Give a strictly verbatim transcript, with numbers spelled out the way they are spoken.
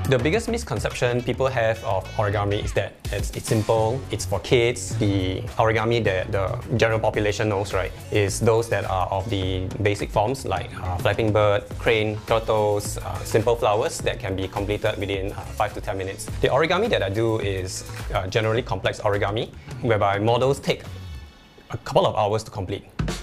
The biggest misconception people have of origami is that it's, it's simple, it's for kids. The origami that the general population knows, right, is those that are of the basic forms like uh, flapping bird, crane, turtles, uh, simple flowers that can be completed within uh, five to ten minutes. The origami that I do is uh, generally complex origami, whereby models take a couple of hours to complete.